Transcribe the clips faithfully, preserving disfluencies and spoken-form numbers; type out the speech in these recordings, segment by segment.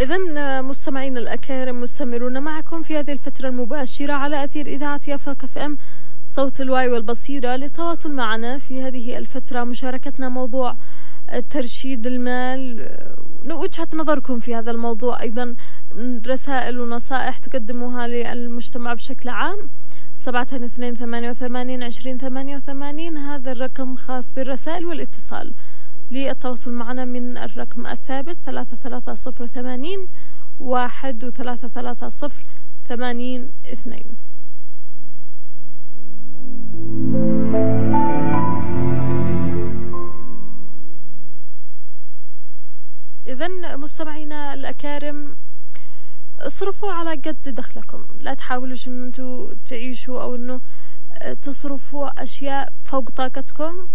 إذن مستمعين الأكارم، مستمرون معكم في هذه الفترة المباشرة على أثير إذاعة يافا اف ام صوت الوعي والبصيرة. للتواصل معنا في هذه الفترة مشاركتنا موضوع ترشيد المال، وجهة نظركم في هذا الموضوع، أيضا رسائل ونصائح تقدموها للمجتمع بشكل عام. سبعة اثنين ثمانية وثمانين عشرين ثمانية وثمانين هذا الرقم خاص بالرسائل والاتصال. للتواصل معنا من الرقم الثابت ثلاثة ثلاثة صفر ثمانين واحد وثلاثة ثلاثة صفر ثمانين اثنين. إذن مستمعينا الأكارم، اصرفوا على قد دخلكم، لا تحاولوش ان انتوا تعيشوا او انه تصرفوا اشياء فوق طاقتكم،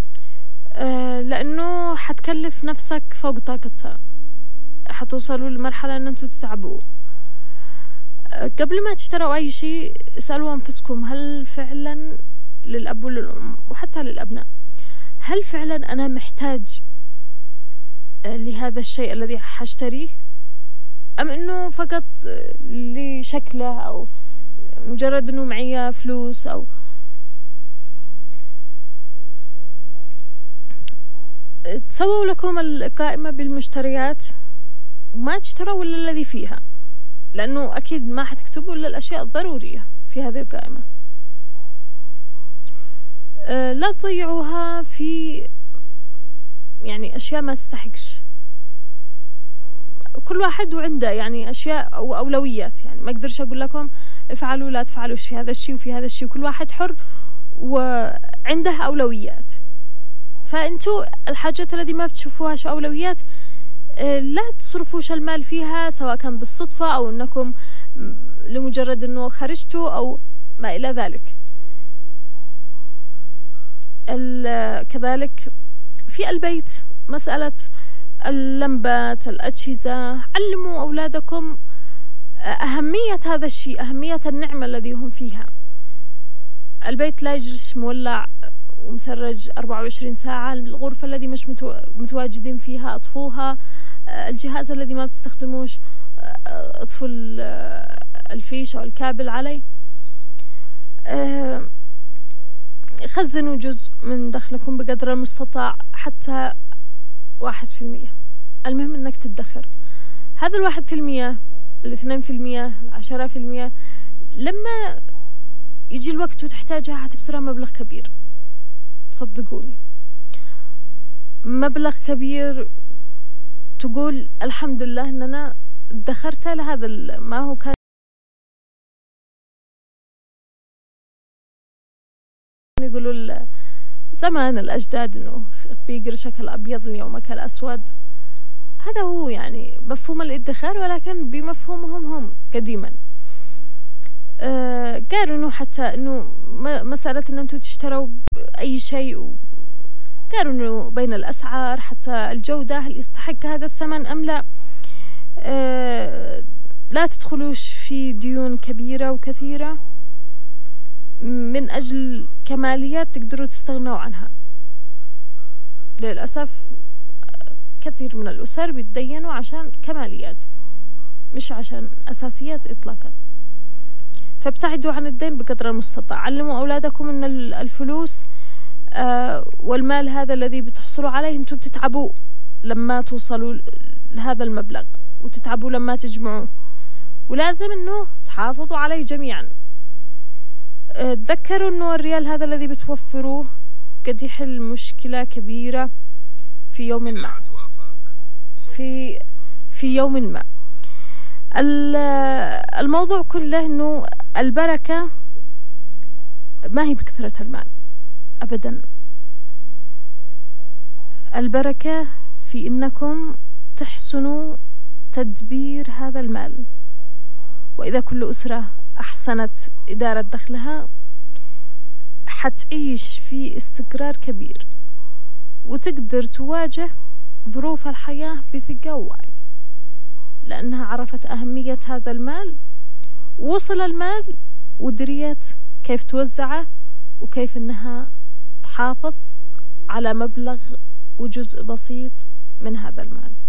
لانه حتكلف نفسك فوق طاقتها، حتوصلوا لمرحلة ان انتوا تتعبوا. قبل ما تشتروا اي شيء اسألوا انفسكم، هل فعلا للاب وللام وحتى للابناء، هل فعلا انا محتاج لهذا الشيء الذي حاشتريه، أم إنه فقط لشكله أو مجرد إنه معي فلوس؟ أو تسووا لكم القائمة بالمشتريات وما تشتروا إلا الذي فيها، لأنه أكيد ما حتكتبوا إلا الأشياء الضرورية في هذه القائمة. أه لا تضيعوها في يعني أشياء ما تستحقش. كل واحد وعنده يعني أشياء أو أولويات، يعني ما أقدرش أقول لكم افعلوا لا تفعلوش في هذا الشيء وفي هذا الشيء، كل واحد حر وعنده أولويات. فأنتوا الحاجات التي ما بتشوفوهاش أولويات لا تصرفوش المال فيها، سواء كان بالصدفة أو أنكم لمجرد أنه خرجتوا أو ما إلى ذلك. كذلك في البيت مسألة اللمبات، الأجهزة، علموا أولادكم أهمية هذا الشيء، أهمية النعمة الذي هم فيها. البيت لا يجلس مولع ومسرج أربعة وعشرين ساعة، الغرفة الذي مش متواجدين فيها أطفوها، الجهاز الذي ما بتستخدموش أطفوا الفيش أو الكابل عليه. خزنوا جزء من دخلكم بقدر المستطاع، حتى واحد في المية. المهم انك تدخر هذا الواحد في المية، الاثنين في المية، العشرة في المية، لما يجي الوقت وتحتاجها حتبصرها مبلغ كبير. صدقوني مبلغ كبير، تقول الحمد لله ان انا ادخرت لهذا. ما هو كان يقولوا زمان الأجداد إنه بيقرشك الأبيض اليوم كالأسود، هذا هو يعني مفهوم الادخار، ولكن بمفهومهم هم قديما. آه قالوا إنه حتى إنه مسألة إن أنتوا تشتروا أي شيء، قالوا إنه بين الأسعار حتى الجودة، هل يستحق هذا الثمن أم لا. آه لا تدخلوش في ديون كبيرة وكثيرة من أجل كماليات تقدروا تستغنوا عنها. للأسف كثير من الأسر بيتدينوا عشان كماليات مش عشان أساسيات إطلاقا. فابتعدوا عن الدين بقدر المستطاع. علموا أولادكم أن الفلوس آه والمال هذا الذي بتحصلوا عليه انتوا بتتعبوا لما توصلوا لهذا المبلغ، وتتعبوا لما تجمعوه، ولازم أنه تحافظوا عليه جميعا. تذكروا أنه الريال هذا الذي بتوفروه قد يحل مشكلة كبيرة في يوم ما في في يوم ما. الموضوع كله أنه البركة ما هي بكثرة المال أبدا، البركة في أنكم تحسنوا تدبير هذا المال. وإذا كل أسرة أحسنت إدارة دخلها حتعيش في استقرار كبير، وتقدر تواجه ظروف الحياة بثقة ووعي، لأنها عرفت أهمية هذا المال، وصل المال ودريت كيف توزعه وكيف أنها تحافظ على مبلغ وجزء بسيط من هذا المال.